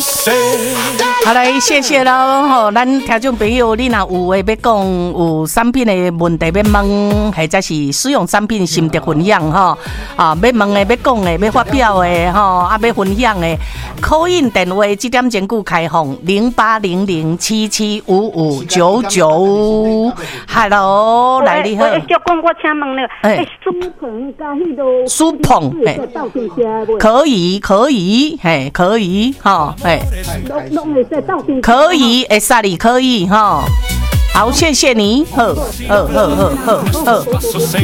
好来，谢谢咯吼，咱听众朋友，你若有话要讲，有产品的问题要问，或者是使用产品心得分享吼，要问的、要讲的、要发表的吼，要分享的，call in电话7点钟顾开放0800775599。Hello， 来你好。 我讲，我请问了，苏鹏加迄个苏鹏，可以，可以，哈，可以，萨里可以哈，好，谢谢你，呵。